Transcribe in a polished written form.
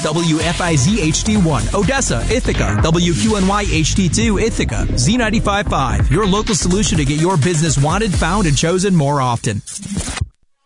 WFIZ HD1, Odessa, Ithaca, WQNY HD2, Ithaca, Z95.5, your local solution to get your business wanted, found, and chosen more often.